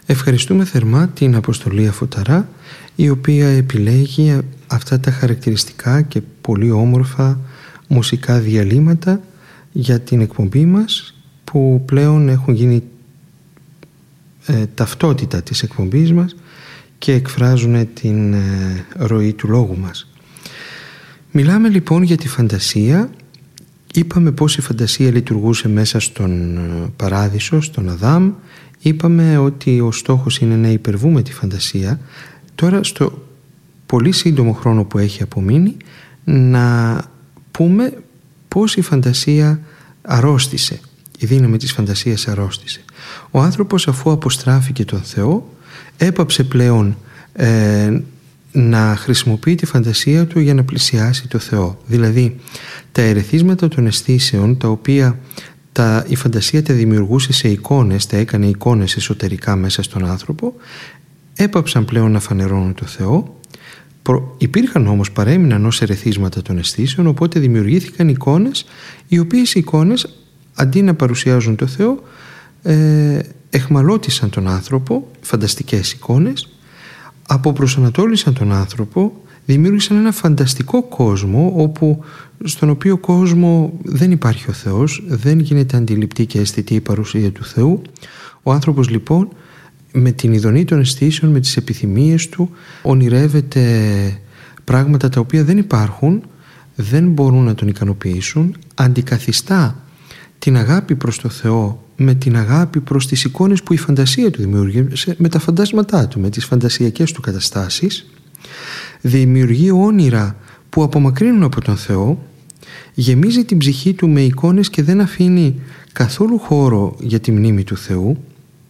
Ευχαριστούμε θερμά την Αποστολή Φωταρά, η οποία επιλέγει αυτά τα χαρακτηριστικά και πολύ όμορφα μουσικά διαλύματα για την εκπομπή μας, που πλέον έχουν γίνει ταυτότητα της εκπομπής μας και εκφράζουν την ροή του λόγου μας. Μιλάμε λοιπόν για τη φαντασία. Είπαμε πως η φαντασία λειτουργούσε μέσα στον Παράδεισο, στον Αδάμ. Είπαμε ότι ο στόχος είναι να υπερβούμε τη φαντασία. Τώρα, στο πολύ σύντομο χρόνο που έχει απομείνει, να πούμε πως η φαντασία αρρώστησε. Η δύναμη της φαντασίας αρρώστησε. Ο άνθρωπος, αφού αποστράφηκε τον Θεό, έπαψε πλέον να χρησιμοποιεί τη φαντασία του για να πλησιάσει το Θεό. Δηλαδή, τα ερεθίσματα των αισθήσεων, τα οποία η φαντασία τα δημιουργούσε σε εικόνες, τα έκανε εικόνες εσωτερικά μέσα στον άνθρωπο, έπαψαν πλέον να φανερώνουν το Θεό. Υπήρχαν όμως, παρέμειναν ως ερεθίσματα των αισθήσεων, οπότε δημιουργήθηκαν εικόνες, οι οποίες εικόνες, αντί να παρουσιάζουν το Θεό, εχμαλώτισαν τον άνθρωπο, φανταστικές εικόνες, αποπροσανατόλισαν τον άνθρωπο, δημιούργησαν ένα φανταστικό κόσμο, στον οποίο κόσμο δεν υπάρχει ο Θεός, δεν γίνεται αντιληπτή και αισθητή η παρουσία του Θεού. Ο άνθρωπος λοιπόν, με την ειδονή των αισθήσεων, με τις επιθυμίες του, ονειρεύεται πράγματα τα οποία δεν υπάρχουν, δεν μπορούν να τον ικανοποιήσουν, αντικαθιστά την αγάπη προς το Θεό με την αγάπη προς τις εικόνες που η φαντασία του δημιούργησε, με τα φαντάσματά του, με τις φαντασιακές του καταστάσεις, δημιουργεί όνειρα που απομακρύνουν από τον Θεό, γεμίζει την ψυχή του με εικόνες και δεν αφήνει καθόλου χώρο για τη μνήμη του Θεού,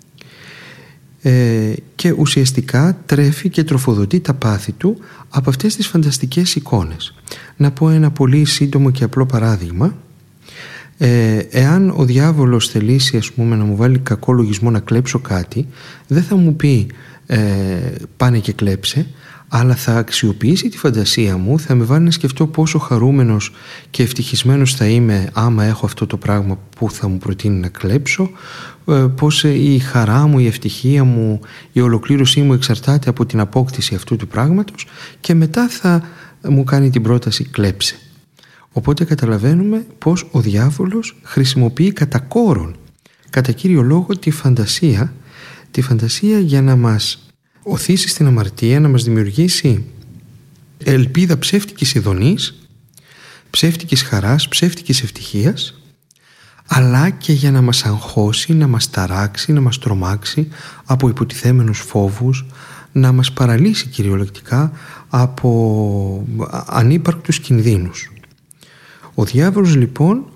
και ουσιαστικά τρέφει και τροφοδοτεί τα πάθη του από αυτές τις φανταστικές εικόνες. Να πω ένα πολύ σύντομο και απλό παράδειγμα. Εάν ο διάβολος θελήσει, ας πούμε, να μου βάλει κακό λογισμό να κλέψω κάτι, δεν θα μου πει πάνε και κλέψε, αλλά θα αξιοποιήσει τη φαντασία μου, θα με βάλει να σκεφτώ πόσο χαρούμενος και ευτυχισμένος θα είμαι άμα έχω αυτό το πράγμα που θα μου προτείνει να κλέψω, πως η χαρά μου, η ευτυχία μου, η ολοκλήρωσή μου εξαρτάται από την απόκτηση αυτού του πράγματος, και μετά θα μου κάνει την πρόταση κλέψε. Οπότε καταλαβαίνουμε πως ο διάβολος χρησιμοποιεί κατά κόρον, κατά κύριο λόγο, τη φαντασία για να μας οθήσει στην αμαρτία, να μας δημιουργήσει ελπίδα ψεύτικης ειδονής, ψεύτικης χαράς, ψεύτικης ευτυχίας, αλλά και για να μας αγχώσει, να μας ταράξει, να μας τρομάξει από υποτιθέμενους φόβους, να μας παραλύσει κυριολεκτικά από ανύπαρκτους κινδύνους. Ο διάβολος λοιπόν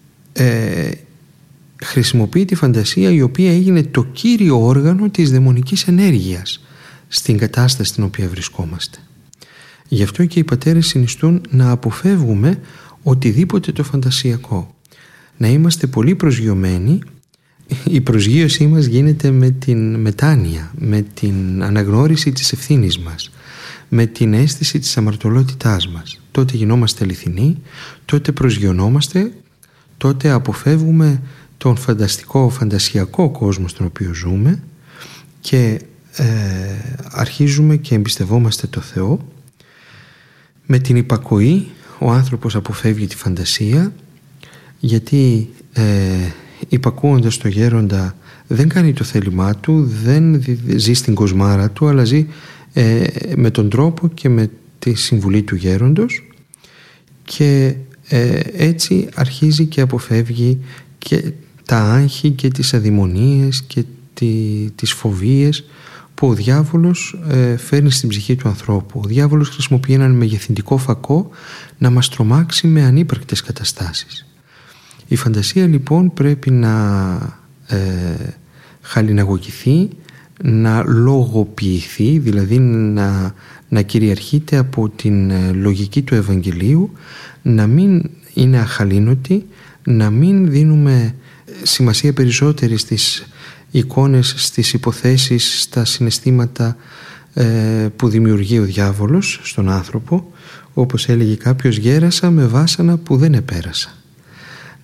χρησιμοποιεί τη φαντασία, η οποία έγινε το κύριο όργανο της δαιμονικής ενέργειας στην κατάσταση στην οποία βρισκόμαστε. Γι' αυτό και οι πατέρες συνιστούν να αποφεύγουμε οτιδήποτε το φαντασιακό. Να είμαστε πολύ προσγειωμένοι. Η προσγείωσή μας γίνεται με την μετάνοια, με την αναγνώριση της ευθύνης μας, με την αίσθηση της αμαρτωλότητάς μας. Τότε γινόμαστε αληθινοί, τότε προσγειωνόμαστε, τότε αποφεύγουμε τον φαντασιακό κόσμο στον οποίο ζούμε και αρχίζουμε και εμπιστευόμαστε το Θεό. Με την υπακοή ο άνθρωπος αποφεύγει τη φαντασία, γιατί υπακούοντας το γέροντα δεν κάνει το θέλημά του, δεν ζει στην κοσμάρα του, αλλά ζει με τον τρόπο και με τη συμβουλή του γέροντος, και έτσι αρχίζει και αποφεύγει και τα άγχη και τις αδειμονίες και τις φοβίες που ο διάβολος φέρνει στην ψυχή του ανθρώπου. Ο διάβολος χρησιμοποιεί έναν μεγεθυντικό φακό να μας τρομάξει με ανύπαρκτες καταστάσεις. Η φαντασία λοιπόν πρέπει να χαλιναγωγηθεί, να λογοποιηθεί, δηλαδή να κυριαρχείται από την λογική του Ευαγγελίου, να μην είναι αχαλήνωτη, να μην δίνουμε σημασία περισσότερη στις εικόνες, στις υποθέσεις, στα συναισθήματα που δημιουργεί ο διάβολος στον άνθρωπο. Όπως έλεγε κάποιος, γέρασα με βάσανα που δεν επέρασα.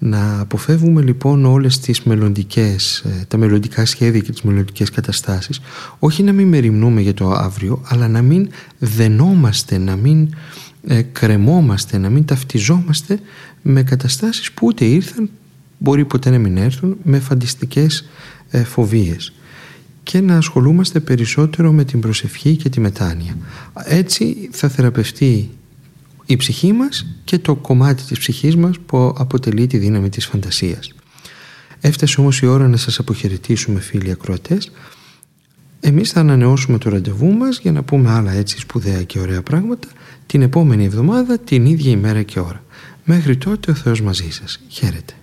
Να αποφεύγουμε λοιπόν όλες τις τα μελλοντικά σχέδια και τις μελλοντικές καταστάσεις, όχι να μην μεριμνούμε για το αύριο, αλλά να μην δενόμαστε, να μην κρεμόμαστε, να μην ταυτιζόμαστε με καταστάσεις που ούτε ήρθαν, μπορεί ποτέ να μην έρθουν, με φαντιστικές φοβίες, και να ασχολούμαστε περισσότερο με την προσευχή και τη μετάνοια. Έτσι θα θεραπευτεί η ψυχή μας και το κομμάτι της ψυχής μας που αποτελεί τη δύναμη της φαντασίας. Έφτασε όμως η ώρα να σας αποχαιρετήσουμε, φίλοι ακροατές. Εμείς θα ανανεώσουμε το ραντεβού μας για να πούμε άλλα έτσι σπουδαία και ωραία πράγματα την επόμενη εβδομάδα, την ίδια ημέρα και ώρα. Μέχρι τότε ο Θεός μαζί σας. Χαίρετε.